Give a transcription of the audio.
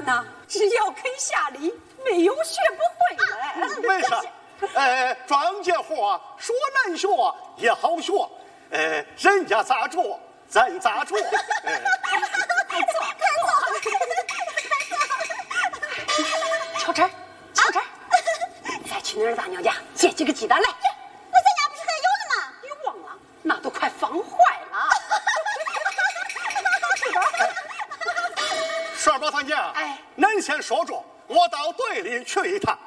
呐，只要肯下力，没有学不会的。 没事，庄稼活说难学也好学，人家咋着咱咋着。 快坐，乔真，再去你二大娘家借几个鸡蛋来。 那咱家不是还有了吗？ 你忘了，那都快放坏了。 双宝堂姐， 哎， 恁先说着，我到队里去一趟。